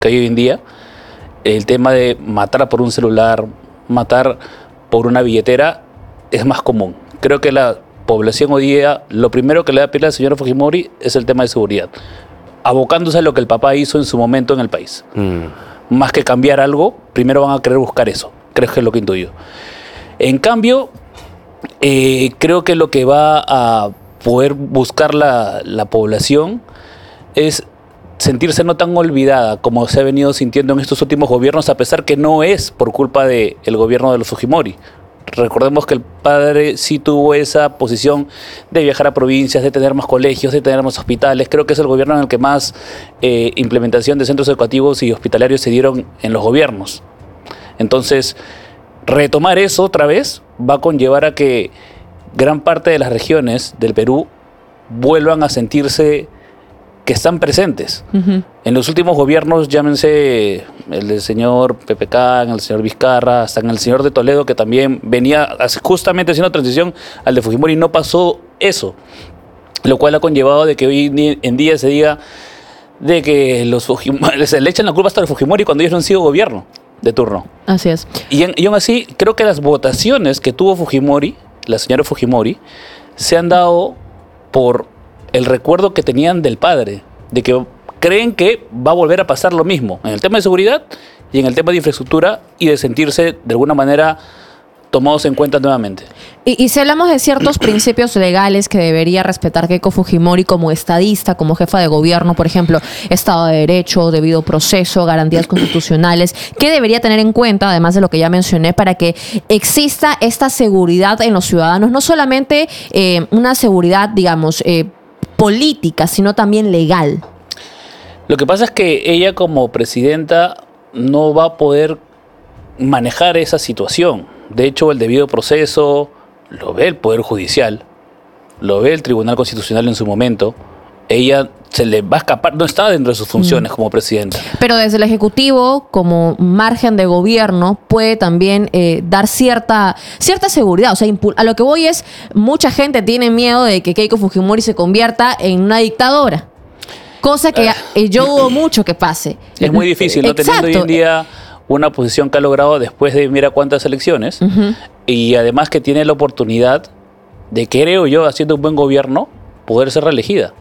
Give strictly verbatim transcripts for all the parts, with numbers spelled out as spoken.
que hay hoy en día. El tema de matar por un celular, matar por una billetera, es más común. Creo que la población hoy día, lo primero que le da a pedir al señor Fujimori es el tema de seguridad, abocándose a lo que el papá hizo en su momento en el país. Mm. Más que cambiar algo, primero van a querer buscar eso. Creo que es lo que intuyo. En cambio, eh, creo que lo que va a poder buscar la, la población es sentirse no tan olvidada como se ha venido sintiendo en estos últimos gobiernos, a pesar que no es por culpa del gobierno de los Fujimori. Recordemos que el padre sí tuvo esa posición de viajar a provincias, de tener más colegios, de tener más hospitales. Creo que es el gobierno en el que más eh, implementación de centros educativos y hospitalarios se dieron en los gobiernos. Entonces, retomar eso otra vez va a conllevar a que gran parte de las regiones del Perú vuelvan a sentirse que están presentes. Uh-huh. En los últimos gobiernos, llámense el del señor Pepe Can, el señor Vizcarra, hasta en el señor de Toledo, que también venía justamente haciendo transición al de Fujimori, no pasó eso. Lo cual ha conllevado de que hoy en día se diga de que los Fujimori, se le echan la culpa hasta a los Fujimori cuando ellos no han sido gobierno de turno. Así es. Y, en, y aún así, creo que las votaciones que tuvo Fujimori, la señora Fujimori, se han dado por el recuerdo que tenían del padre, de que creen que va a volver a pasar lo mismo en el tema de seguridad y en el tema de infraestructura, y de sentirse de alguna manera tomados en cuenta nuevamente. Y, y si hablamos de ciertos principios legales que debería respetar Keiko Fujimori como estadista, como jefa de gobierno, por ejemplo, Estado de Derecho, debido proceso, garantías constitucionales, ¿qué debería tener en cuenta, además de lo que ya mencioné, para que exista esta seguridad en los ciudadanos? No solamente eh, una seguridad, digamos, eh, política, sino también legal. Lo que pasa es que ella como presidenta no va a poder manejar esa situación. De hecho, el debido proceso lo ve el Poder Judicial, lo ve el Tribunal Constitucional en su momento. Ella se le va a escapar, no está dentro de sus funciones mm. como presidenta. Pero desde el Ejecutivo, como margen de gobierno, puede también eh, dar cierta, cierta seguridad. O sea, a lo que voy es, mucha gente tiene miedo de que Keiko Fujimori se convierta en una dictadora. Cosa que eh, yo dudo mucho que pase. Es muy difícil, ¿no? Teniendo hoy en día una posición que ha logrado después de mira cuántas elecciones, uh-huh. y además que tiene la oportunidad de, creo yo, haciendo un buen gobierno, poder ser reelegida.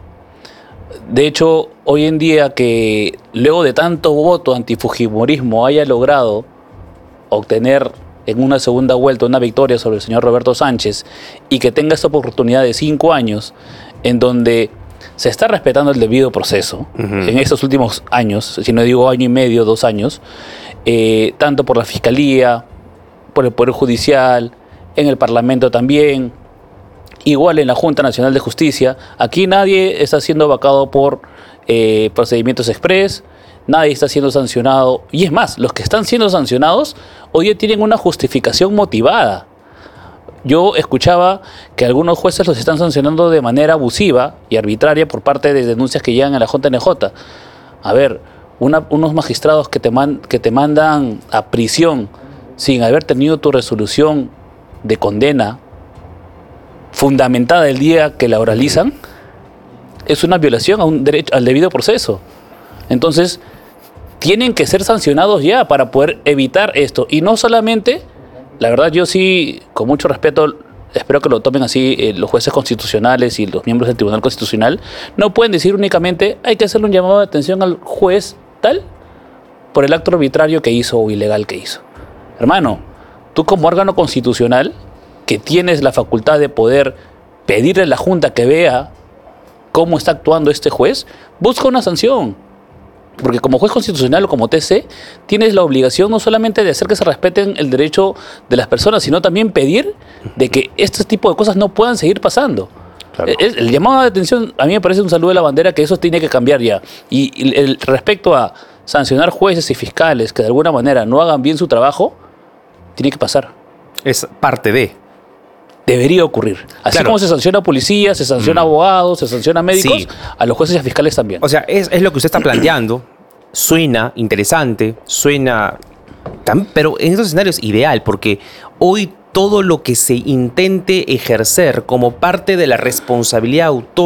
De hecho, hoy en día que luego de tanto voto antifujimorismo haya logrado obtener en una segunda vuelta una victoria sobre el señor Roberto Sánchez, y que tenga esta oportunidad de cinco años en donde se está respetando el debido proceso, uh-huh. en estos últimos años, si no digo año y medio, dos años, eh, tanto por la Fiscalía, por el Poder Judicial, en el Parlamento también, igual en la Junta Nacional de Justicia. Aquí nadie está siendo vacado por eh, procedimientos express, nadie está siendo sancionado, y es más, los que están siendo sancionados hoy día tienen una justificación motivada. Yo escuchaba que algunos jueces los están sancionando de manera abusiva y arbitraria por parte de denuncias que llegan a la J N J. A ver, una, unos magistrados que te, man, que te mandan a prisión sin haber tenido tu resolución de condena fundamentada el día que la oralizan, es una violación a un derecho, al debido proceso. Entonces, tienen que ser sancionados ya para poder evitar esto. Y no solamente, la verdad yo sí, con mucho respeto, espero que lo tomen así eh, los jueces constitucionales y los miembros del Tribunal Constitucional, no pueden decir únicamente hay que hacerle un llamado de atención al juez tal por el acto arbitrario que hizo o ilegal que hizo. Hermano, tú como órgano constitucional que tienes la facultad de poder pedirle a la Junta que vea cómo está actuando este juez, busca una sanción. Porque como juez constitucional o como T C, tienes la obligación no solamente de hacer que se respeten el derecho de las personas, sino también pedir de que este tipo de cosas no puedan seguir pasando. Claro. El, el llamado de atención a mí me parece un saludo de la bandera, que eso tiene que cambiar ya. Y, y el, respecto a sancionar jueces y fiscales que de alguna manera no hagan bien su trabajo, tiene que pasar. Es parte de... Debería ocurrir. Así claro. como se sanciona a policías, se sanciona a mm. abogados, se sanciona a médicos, sí. a los jueces y a fiscales también. O sea, es, es lo que usted está planteando. Suena interesante, suena... Pero en estos escenarios es ideal, porque hoy todo lo que se intente ejercer como parte de la responsabilidad autónoma